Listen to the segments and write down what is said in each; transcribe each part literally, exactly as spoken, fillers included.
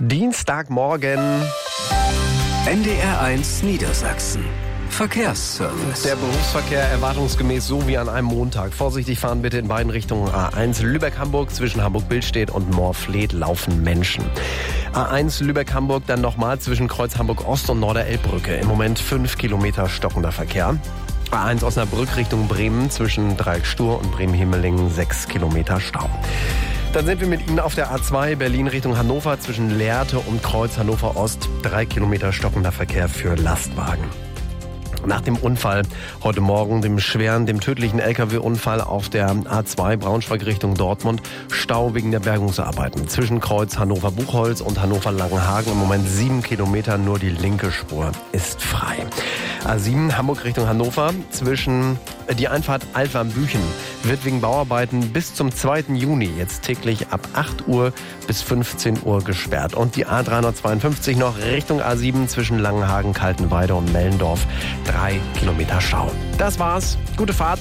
Dienstagmorgen. N D R eins Niedersachsen. Verkehrsservice. Der Berufsverkehr erwartungsgemäß so wie an einem Montag. Vorsichtig fahren bitte in beiden Richtungen. A eins Lübeck-Hamburg, zwischen Hamburg-Billstedt und Moorfleet laufen Menschen. A eins Lübeck-Hamburg, dann nochmal zwischen Kreuz Hamburg-Ost und Norder-Elbbrücke. Im Moment fünf Kilometer stockender Verkehr. A eins Osnabrück Richtung Bremen, zwischen Dreieck-Stur und Bremen-Himmelingen sechs Kilometer Stau. Dann sind wir mit Ihnen auf der A zwei Berlin Richtung Hannover, zwischen Lehrte und Kreuz Hannover-Ost. drei Kilometer stockender Verkehr für Lastwagen. Nach dem Unfall heute Morgen, dem schweren, dem tödlichen L K W-Unfall auf der A zwei Braunschweig Richtung Dortmund, Stau wegen der Bergungsarbeiten. Zwischen Kreuz Hannover-Buchholz und Hannover-Langenhagen im Moment sieben Kilometer, nur die linke Spur ist frei. A sieben Hamburg Richtung Hannover, zwischen die Einfahrt Altwarmbüchen wird wegen Bauarbeiten bis zum zweiten Juni jetzt täglich ab acht Uhr bis fünfzehn Uhr gesperrt. Und die A dreihundertzweiundfünfzig noch Richtung A sieben zwischen Langenhagen, Kaltenweide und Mellendorf. Drei Kilometer Stau. Das war's. Gute Fahrt.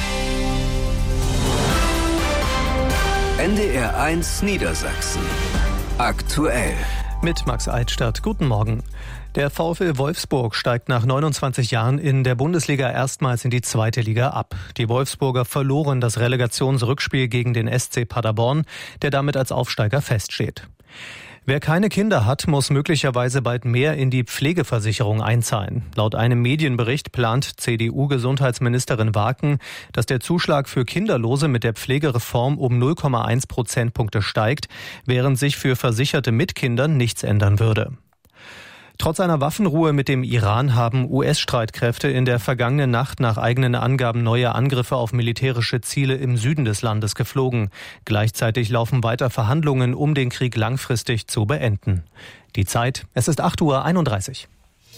N D R eins Niedersachsen. Aktuell. Mit Max Eitstadt. Guten Morgen. Der VfL Wolfsburg steigt nach neunundzwanzig Jahren in der Bundesliga erstmals in die zweite Liga ab. Die Wolfsburger verloren das Relegationsrückspiel gegen den S C Paderborn, der damit als Aufsteiger feststeht. Wer keine Kinder hat, muss möglicherweise bald mehr in die Pflegeversicherung einzahlen. Laut einem Medienbericht plant C D U-Gesundheitsministerin Waken, dass der Zuschlag für Kinderlose mit der Pflegereform um null Komma eins Prozentpunkte steigt, während sich für Versicherte mit Kindern nichts ändern würde. Trotz einer Waffenruhe mit dem Iran haben U S-Streitkräfte in der vergangenen Nacht nach eigenen Angaben neue Angriffe auf militärische Ziele im Süden des Landes geflogen. Gleichzeitig laufen weiter Verhandlungen, um den Krieg langfristig zu beenden. Die Zeit, es ist acht Uhr einunddreißig.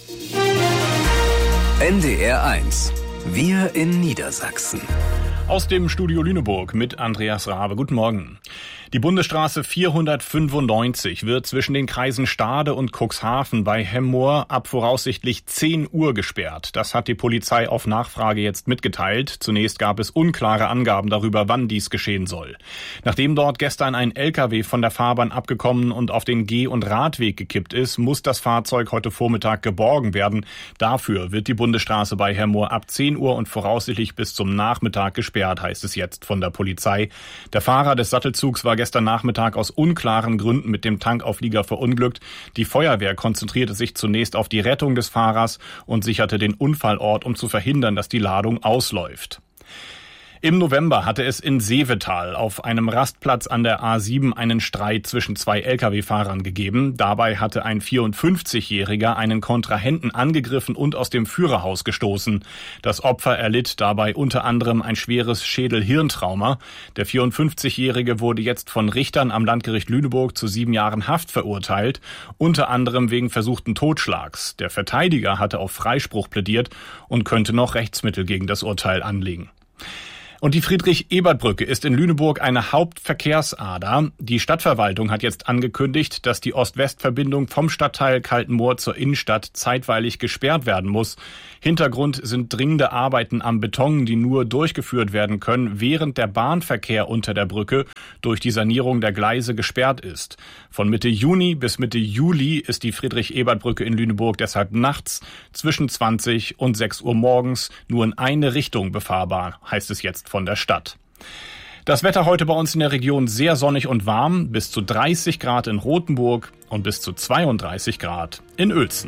N D R eins. Wir in Niedersachsen. Aus dem Studio Lüneburg mit Andreas Rabe. Guten Morgen. Die Bundesstraße vierhundertfünfundneunzig wird zwischen den Kreisen Stade und Cuxhaven bei Hemmoor ab voraussichtlich zehn Uhr gesperrt. Das hat die Polizei auf Nachfrage jetzt mitgeteilt. Zunächst gab es unklare Angaben darüber, wann dies geschehen soll. Nachdem dort gestern ein L K W von der Fahrbahn abgekommen und auf den Geh- und Radweg gekippt ist, muss das Fahrzeug heute Vormittag geborgen werden. Dafür wird die Bundesstraße bei Hemmoor ab zehn Uhr und voraussichtlich bis zum Nachmittag gesperrt, heißt es jetzt von der Polizei. Der Fahrer des Sattelzugs war gestern Nachmittag aus unklaren Gründen mit dem Tankauflieger verunglückt. Die Feuerwehr konzentrierte sich zunächst auf die Rettung des Fahrers und sicherte den Unfallort, um zu verhindern, dass die Ladung ausläuft. Im November hatte es in Seevetal auf einem Rastplatz an der A sieben einen Streit zwischen zwei L K W-Fahrern gegeben. Dabei hatte ein vierundfünfzigjähriger einen Kontrahenten angegriffen und aus dem Führerhaus gestoßen. Das Opfer erlitt dabei unter anderem ein schweres Schädel-Hirntrauma. Der vierundfünfzigjährige wurde jetzt von Richtern am Landgericht Lüneburg zu sieben Jahren Haft verurteilt, unter anderem wegen versuchten Totschlags. Der Verteidiger hatte auf Freispruch plädiert und könnte noch Rechtsmittel gegen das Urteil anlegen. Und die Friedrich-Ebert-Brücke ist in Lüneburg eine Hauptverkehrsader. Die Stadtverwaltung hat jetzt angekündigt, dass die Ost-West-Verbindung vom Stadtteil Kaltenmoor zur Innenstadt zeitweilig gesperrt werden muss. Hintergrund sind dringende Arbeiten am Beton, die nur durchgeführt werden können, während der Bahnverkehr unter der Brücke durch die Sanierung der Gleise gesperrt ist. Von Mitte Juni bis Mitte Juli ist die Friedrich-Ebert-Brücke in Lüneburg deshalb nachts zwischen zwanzig und sechs Uhr morgens nur in eine Richtung befahrbar, heißt es jetzt von der Stadt. Das Wetter heute bei uns in der Region sehr sonnig und warm, bis zu dreißig Grad in Rothenburg und bis zu zweiunddreißig Grad in Uelzen.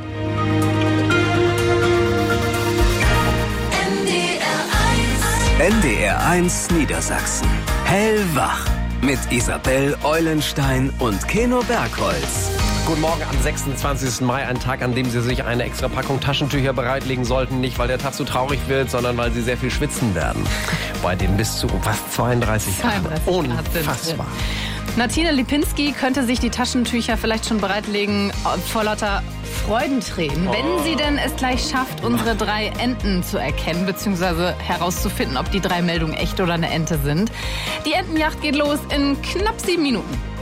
N D R eins Niedersachsen. Hellwach mit Isabel Eulenstein und Keno Bergholz. Guten Morgen am sechsundzwanzigsten Mai, ein Tag, an dem Sie sich eine extra Packung Taschentücher bereitlegen sollten. Nicht, weil der Tag so traurig wird, sondern weil Sie sehr viel schwitzen werden. Bei den bis zu fast zweiunddreißig Grad. Unfassbar. Martina Lipinski könnte sich die Taschentücher vielleicht schon bereitlegen vor lauter Freudentränen, oh. wenn sie denn es gleich schafft, unsere drei Enten zu erkennen, beziehungsweise herauszufinden, ob die drei Meldungen echt oder eine Ente sind. Die Entenjacht geht los in knapp sieben Minuten.